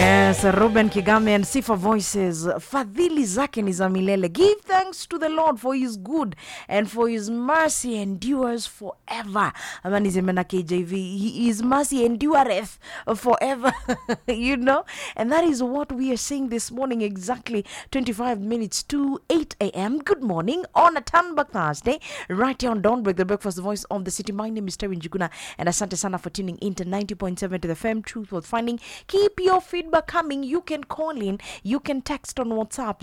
Yes, Ruben Kigame and Sifa Voices. Fadhili zake ni za milele. Give thanks to the Lord for his good and for his mercy endures forever. Amani zemena KJV. His mercy endureth forever. You know? And that is what we are saying this morning, exactly 25 minutes to 8 a.m. Good morning on a Turnback Thursday. Right here on Dawnbreak, the breakfast voice of the city. My name is Terry Njuguna and asante sana for tuning in to 90.7 to the FM. Truth worth finding. Keep your feedback coming. You can call in. You can text on WhatsApp.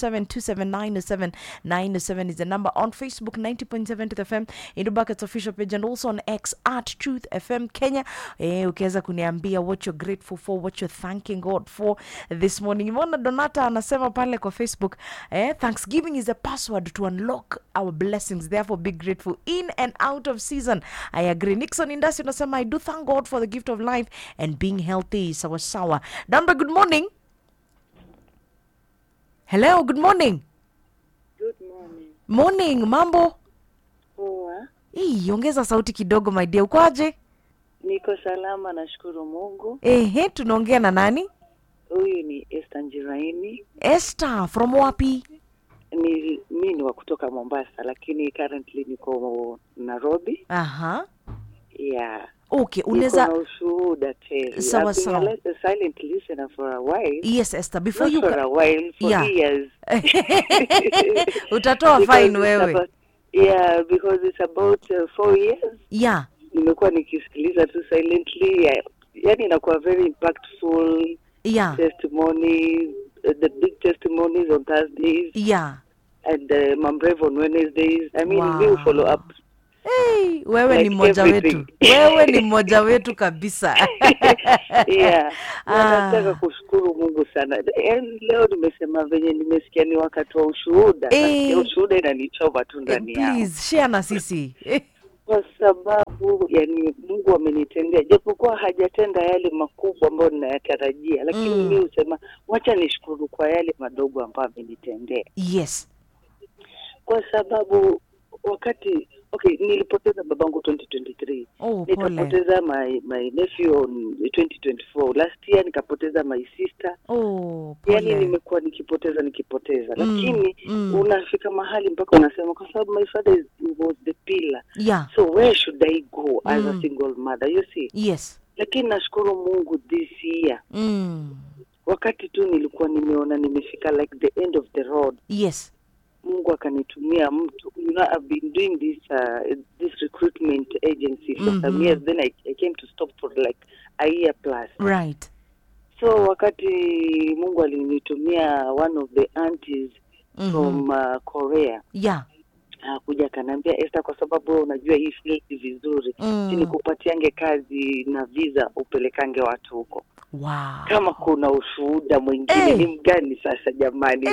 0727907907 is the number. On Facebook, 90.7 to the FM. In the Buckets official page and also on X at Truth FM Kenya. Ukiweza kuniambia what you're grateful for, what you're thanking God for this morning. Mona Donata anasema pale kwa Facebook, Thanksgiving is a password to unlock our blessings. Therefore, be grateful in and out of season. I agree. Nixon Industry anasema, I do thank God for the gift of life and being healthy. Sawa sawa. Damba, good morning. Hello, good morning. Good morning. Morning, mambo? Poa. Ongeza sauti kidogo my dear. Ukoaje? Niko salama, nashukuru Mungu. Tunaongea na nani? Huyu ni Esther Njiraini. Esther, from wapi? Mimi ni wa kutoka Mombasa, lakini currently niko Nairobi. Aha. Yeah. Okay, unaweza ushuhuda tena. Sawa sawa. I've been a silent listener for a while. Yes, Esther, before Not you for a while, for years. Utatoa fine wewe. Because it's about 4 years. Yeah. Nimekuwa nikisikiliza tu silently. Yani inakuwa very impactful. Yeah. Testimonies, the big testimonies on Thursdays. Yeah. And Mamrev on Wednesdays. I mean, wow. we follow up. Wewe like ni mmoja wetu. Wewe ni mmoja wetu kabisa. Yeah. Nataka kushukuru Mungu sana. Leo nimesema venye nimesikia ni wakati wa ushuhuda. Ushuhuda inanichoma tu ndani yangu. Please share na sisi. Kwa sababu yani Mungu amenitendea, japokuwa hajatenda yale makubwa ambayo ninayatarajia, lakini mimi husema wacha nishukuru kwa yale madogo ambayo amenitendea. Yes. Kwa sababu wakati nilipoteza babangu 2023. Nikapoteza my nephew on 2024. Last year nikapoteza my sister. Yani nimekuwa nikipoteza. Lakini unafika mahali mpaka unasema kwa sababu my father was the pillar. Yeah. So where should I go as a single mother? You see? Yes. Lakini nashukuru Mungu this year. Wakati tu nilikuwa nimeona nimefika like the end of the road. Yes. Mungu akanitumia mtu. You know, I've been doing this recruitment agency for some years. Then I came to stop for like a year plus. Right. So wakati Mungu alinitumia one of the aunties from Korea. Yeah. Kuja kanambia, Esther, kwa sababu unajua hii field vizuri, nikupatiange kazi na visa upelekange watu huko. Wow. Kama kuna ushuhuda mwingine ni mgani sasa jamani?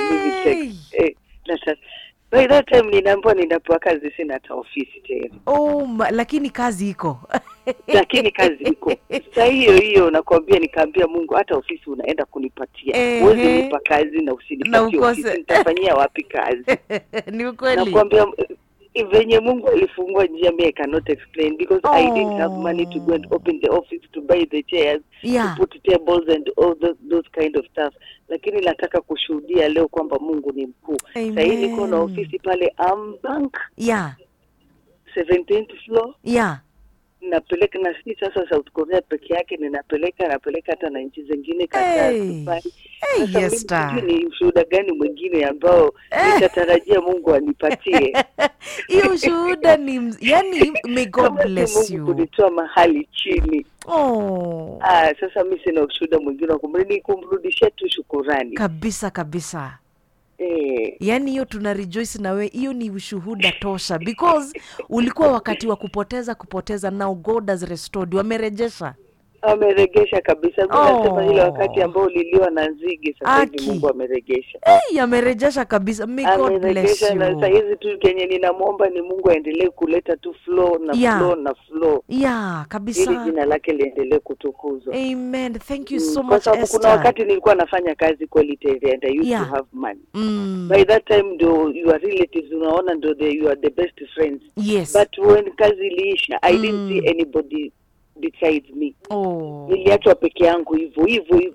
By that time ninapewa kazi, sina hata ofisi tena. Lakini kazi iko. Lakini kazi iko. Sasa hiyo nakwambia, nikaambia Mungu, hata ofisi unaenda kunipatia. Wewe nipa kazi na usinipatie ofisi, nitafanyia wapi kazi? Ni ukweli. Nakwambia venye Mungu alifungua njia, I cannot explain, because I didn't have money to go and open the office, to buy the chairs, to put tables and all those kind of stuff. Lakini nataka kushuhudia leo kwamba Mungu ni mkuu. Sasa hivi niko na ofisi pale Ambank. Yeah. 17th floor. Yeah. Napeleka na sisi sasa South Korea peke yake, napeleka hata na nchi zingine kadhaa. Yes, ni ushuhuda gani mwingine ambao nitatarajia Mungu anipatie? Hiyo ushuhuda ni yani, may God bless you. Mungu kunitoa mahali chini. Sasa mimi sina ushuhuda mwingine, kumrudishia tu shukrani. Kabisa. Yani hiyo tuna rejoice na we, hiyo ni ushuhuda tosha, because ulikuwa wakati wa kupoteza, now God has restored. Amerejesha kabisa. Mimi nasema ile wakati ambao uliliwa na nzige, sasa hivi Mungu amerejesha. Amerejesha kabisa. May God bless you. Na sasa hizi tu Kenya ninamuomba ni Mungu aendelee kuleta tu flow na flow. Yeah, kabisa. Ili jina lake liendelee kutukuzwa. Amen. Thank you so much, Kwa sababu kuna wakati nilikuwa nafanya kazi quality and I used to have money. By that time your relatives unaona you are the best friends. Yes. But when kazi iliisha, I didn't see anybody besides me. Oh. Niliachwa peke yangu hivyo.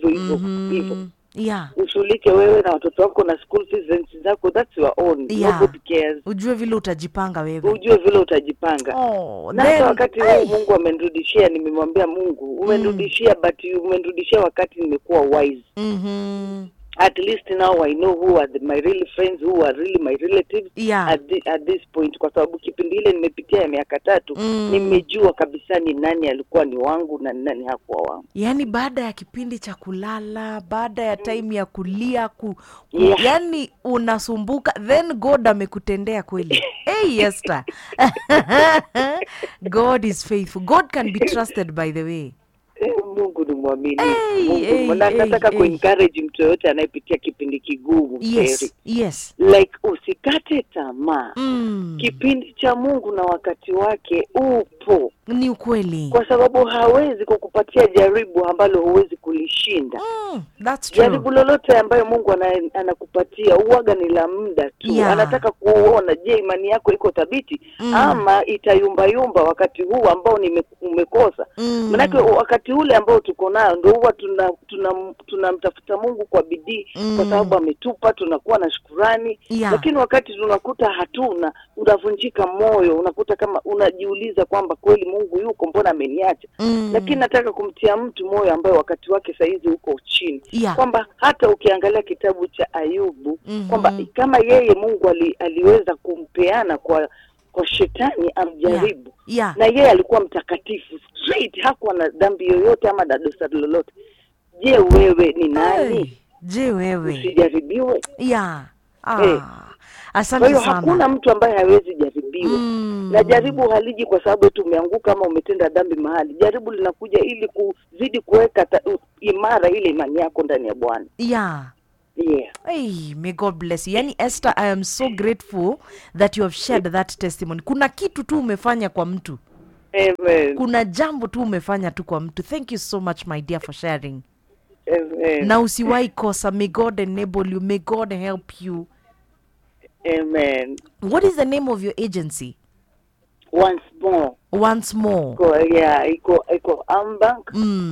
Yeah. Ushulike wewe na watoto wako na school fees zako, that's your own. Yeah. Nobody cares. Ujue vile utajipanga wewe. Oh, na then, wakati Mungu amenirudishia, nimemwambia Mungu, umenirudishia but umenirudishia wakati nimekuwa wise. At least now I know who are my real friends, who are really my relatives. Yeah. At this point, kwa sababu kipindi ile nimepitia ya miaka 3, nimejua kabisa ni nani alikuwa ni wangu na nani hakuwa wangu. Yani baada ya kipindi cha kulala, baada ya time ya kulia yeah. Yani unasumbuka, then God amekutendea kweli. Hey Esther. God is faithful. God can be trusted, by the way. Mungu ni mwaminifu. Nataka ku-encourage mtu yote anayepitia kipindi kigumu. Yes. Like usikate tamaa. Kipindi cha Mungu na wakati wake upo. Ni ukweli. Kwa sababu hawezi kukupatia jaribu ambalo huwezi kulishinda. That's true. Jaribu lolote ambayo Mungu anakupatia huaga ni la muda tu. Yeah. Anataka kuona je, imani yako iko thabiti ama itayumba wakati huu ambao umekosa. Maana wakati ule ambao tuko nao ndio huwa tunamtafuta Mungu kwa bidii kwa sababu ametupa, tunakuwa na shukrani. Yeah. Lakini wakati tunakuta hatuna, unavunjika moyo, unakuta kama unajiuliza kwamba kweli Mungu yuko, mbona ameniacha? Lakini nataka kumtia mtu moyo ambaye wakati wake saizi uko chini. Yeah. Kwamba hata ukiangalia kitabu cha Ayubu, kwamba kama yeye Mungu aliweza kumpeana kwa shetani amjaribu. Yeah. Na yeye alikuwa mtakatifu straight, hakuwa na dhambi yoyote ama dosari lolote. Je, wewe ni nani? Je, wewe usijaribiwe? Yeah. Asante sana. Hakuna mtu ambaye hawezi jaribiwa. Na jaribu haliji kwa sababu tu umeanguka ama umetenda dhambi mahali. Jaribu linakuja ili kuzidi kuweka imara ile imani yako ndani ya Bwana. Yeah. Hey, may God bless you. Yani Esther, I am so grateful that you have shared that testimony. Kuna kitu tu umefanya kwa mtu. Amen. Kuna jambo tu umefanya tu kwa mtu. Thank you so much, my dear, for sharing. Amen. Na usiwahi kosa. May God enable you. May God help you. Amen. What is the name of your agency? Once more. Iko Ambank.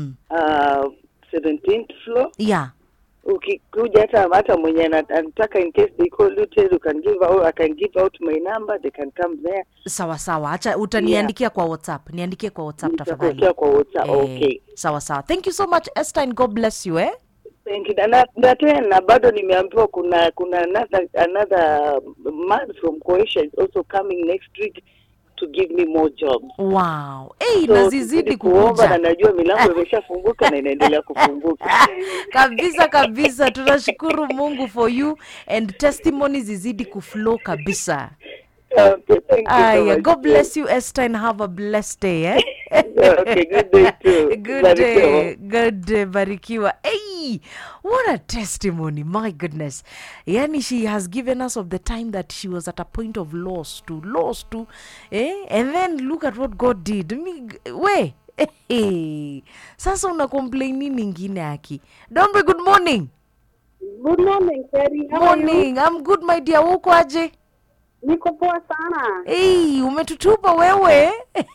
17th floor. Yeah. Ukikuja hata mwenye anataka, in case they call you, tell you can give out, I can give out my number, they can come there. Sawa. Acha utaniandikia kwa WhatsApp. Niandikie kwa WhatsApp tafadhali. Nitakuandikia kwa WhatsApp. Okay. Sawa. Thank you so much, Esther, and God bless you. Thank you. Na tena bado nimeambiwa kuna another man from Croatia is also coming next week to give me more jobs. Wow. Hey, so, nazizidi kukuja. Na najua milango imeshafunguka na inaendelea kufunguka. Kabisa. Tunashukuru Mungu for you, and testimonies zizidi kuflow kabisa. Okay, thank you so much. God bless you, Esther, and have a blessed day. Okay, good day too. Good day, barikiwa. Hey, what a testimony, my goodness. Yani, she has given us of the time that she was at a point of loss to, and then look at what God did. Sasa una complain nini ingine aki? Dombe, good morning. Good morning, Terry. Morning. I'm good, my dear. Uko aje? Niko poa sana. Hey, umetutupa wewe.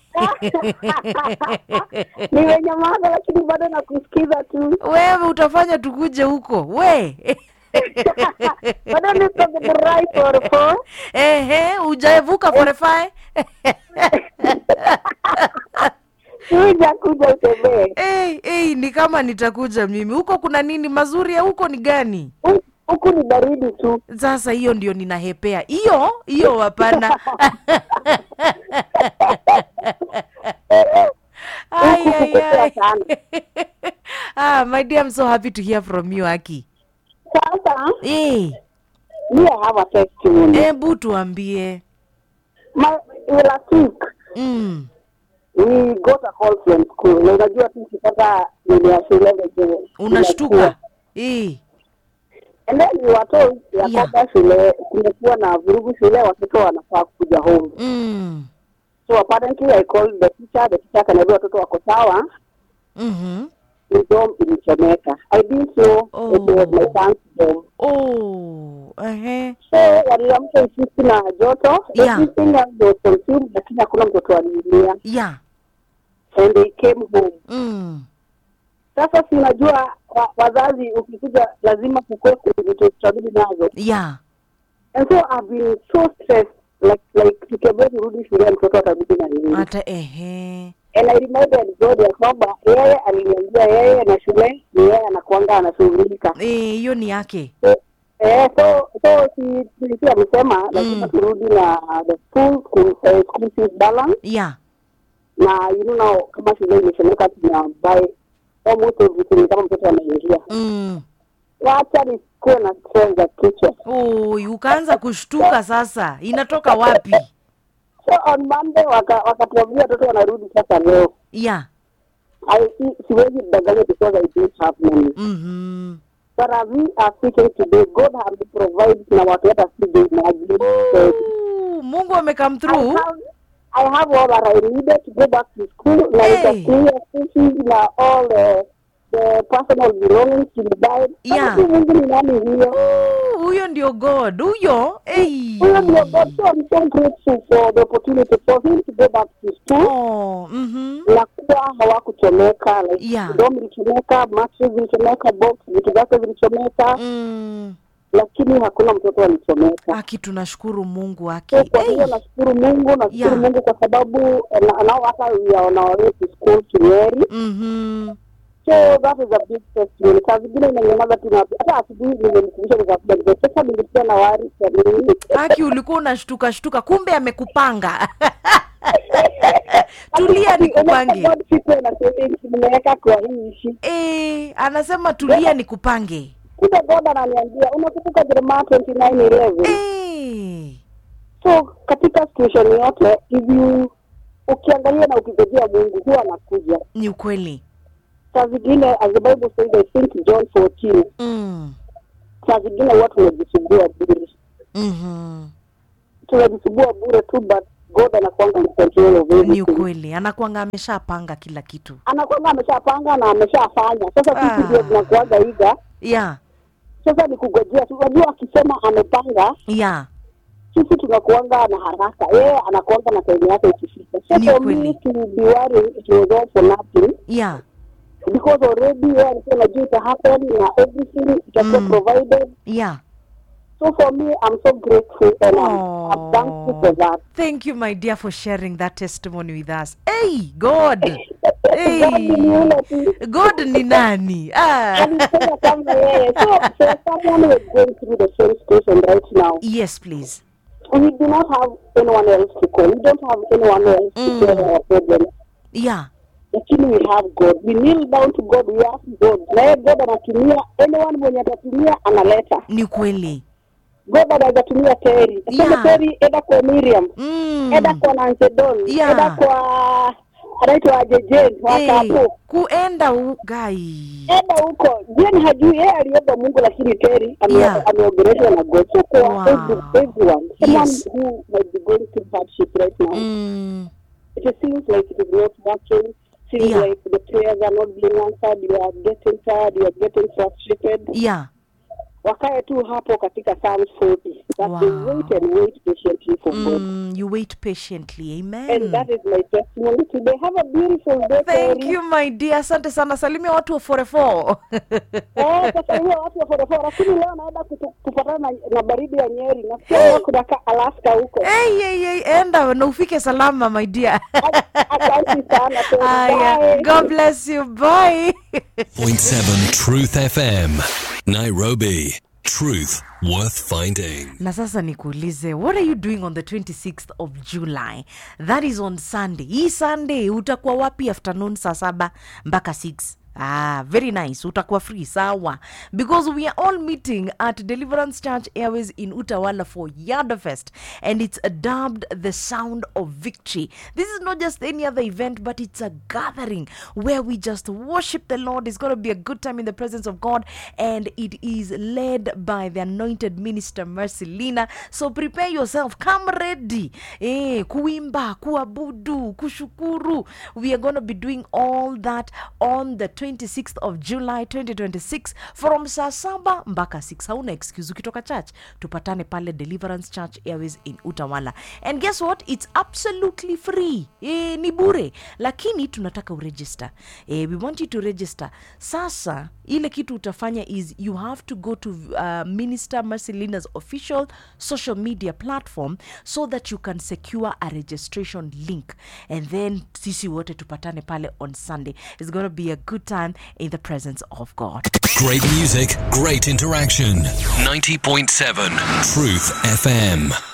Nimenyamaza lakini bado nakusikiza tu. Wewe utafanya tukuje huko. Bado niko the right for. Hujaevuka forefai. Kuja utembee. Ni kama nitakuja mimi. Huko kuna nini mazuri ya huko ni gani? Huku ni baridi tu. Sasa hiyo ndio ninahepea. Hiyo hapana. My dear, I'm so happy to hear from you, Aki. Sasa? Me have a testimony. Hebu tuambie. Last week. We got a call from school. Unajua sisi sasa ni shule. Unashtuka. And then we were told ya kwamba shule kumekuwa na vurugu shule, watoto wanafaa kuja home. So apparently I called the teacher akaniambia watoto wako sawa. Dorm ilichomeka. I didn't know it was my son's dorm. So waliamka usiku na joto. Everything was consumed, lakini hakuna mtoto aliumia. and they came home. Sasa si unajua wazazi ukikuja lazima kukosa vitu tutabidi nazo. Yeah. And so I've been so stressed like tukiambia kurudi shule mtoto atarudi na nini. Hata And I reminded God ya kwamba yeye aliniambia yeye na shule ni yeye anakuanga anashughulika. Hiyo ni yake. So si amesema lazima turudi na the school fees balance. Yeah. Na you know kama shule imeshomeka tuna buy almost everything kama mtoto anaingia. Wacha ni kuwa na stress za kichwa. Ukaanza kushtuka sasa. Inatoka wapi? So on Monday wakatuambia watoto wanarudi sasa leo. Yeah. Siwezi danganya because I don't have money. But as we are speaking today, God has provided na watu hata imagine. Mungu amecome through. I have all that I needed to go back to school. Like the clear fees na all the personal belongings to be buy. Yeah. Mungu ni nani huyo? Huyo ndio God. Huyo. Huyo ndio God. So I'm so grateful for the opportunity for him to go back to school. Na kuwa hawakuchomeka. Like dorm ilichomeka, mattress ilichomeka, box, vitu zake zilichomeka. Lakini hakuna mtoto alichomeka. Aki tunashukuru Mungu aki. So kwa hiyo nashukuru Mungu Mungu kwa sababu nao hata wanawawe to school Kinyeri. So that is a big testimony. Kazi vile inanyamaza tu na hata asubuhi nilimkumbusha kwa sababu sasa nilikuwa na wari kwa nini. Aki ulikuwa unashtuka kumbe amekupanga. Tulia nikupange. Nimeweka kwa hii ishi. Anasema tulia nikupange. Kuja God ananiambia unakumbuka Jeremiah 29:11. So katika situation yote ukiangalia na ukigojea Mungu huwa anakuja. Ni ukweli. Saa zingine as the Bible says I think John 14. Saa zingine watu wanajisumbua bure. Tunajisumbua bure tu but God anakuanga in control of everything. Ni ukweli. Anakuanga ameshapanga kila kitu. Anakuanga ameshapanga na ameshafanya. Sasa sisi ndio tunakuaga higa. Yeah. Sasa ni kugojea. Unajua akisema amepanga. Yeah. Sisi tunakuanga na haraka. Yeye anakuanga na time yake ikifika. So for me to be worried it was all for nothing. Yeah. Because already alikuwa anajua ita happen na everything itakuwa provided. Yeah. So for me, I'm so grateful and I'm thankful for that. Thank you, my dear, for sharing that testimony with us. Hey, God. God ni nani? So someone is going through the same situation right now. Yes, please. We do not have anyone else to call. We don't have anyone else to share our problems. Yeah. Lakini we have God. We kneel down to God. We ask God. Na God anatumia anyone mwenye atatumia analeta. Ni kweli. God anatumia Terry. Kama Terry eda kwa Miriam. Eda kwa Nancedon. Eda kwa anaitwa Jejen wakapo. Kuenda guy. Eda huko. Jen hajui yeye aliomba Mungu lakini Terry ameongeleshwa na God. So kwa everyone. Someone who might be going through hardship right now. It seems like it is not working. Seems like the prayers are not being answered. You are getting tired. You are getting frustrated. Yeah. Wakae tu hapo katika Psalms 40. That they wait and wait patiently for God. You wait patiently. Amen. And that is my testimony today. Have a beautiful day. Thank you, my dear. Asante sana. Salimia watu wa 44. Salimia watu wa 44. Lakini leo naenda kupatana na baridi ya Nyeri. Nasikia kudaka Alaska huko. Enda na ufike salama, my dear. Asante sana. God bless you. Bye. 0.7 Truth FM. Nairobi. Truth worth finding. Na sasa nikuulize, what are you doing on the 26th of July? That is on Sunday. Hii Sunday utakuwa wapi afternoon saa 7 mpaka 6? Very nice. Utakuwa free, sawa. Because we are all meeting at Deliverance Church Airways in Utawala for Yardfest. And it's dubbed the Sound of Victory. This is not just any other event, but it's a gathering where we just worship the Lord. It's going to be a good time in the presence of God. And it is led by the anointed minister, Marcelina. So prepare yourself. Come ready. Kuimba, kuabudu, kushukuru. We are going to be doing all that on the 26th of July 2026 from saa 7 mpaka 6. Hauna excuse ukitoka church. Tupatane pale Deliverance Church Airways in Utawala. And guess what? It's absolutely free. Ni bure. Lakini tunataka uregister. We want you to register. Sasa ile kitu utafanya is you have to go to Minister Marcelina's official social media platform so that you can secure a registration link, and then sisi wote tupatane pale on Sunday. It's going to be a good time in the presence of God. Great music, great interaction. 90.7 Truth FM.